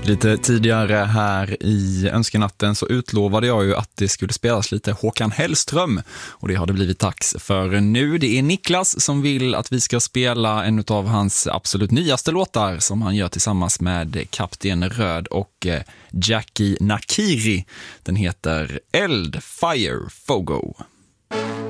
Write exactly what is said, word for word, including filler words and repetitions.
Lite tidigare här i önskenatten så utlovade jag ju att det skulle spelas lite Håkan Hellström, och det har det blivit dags för nu. Det är Niklas som vill att vi ska spela en av hans absolut nyaste låtar som han gör tillsammans med Kapten Röd och Jackie Nakiri. Den heter Eld, Fire, Fogo.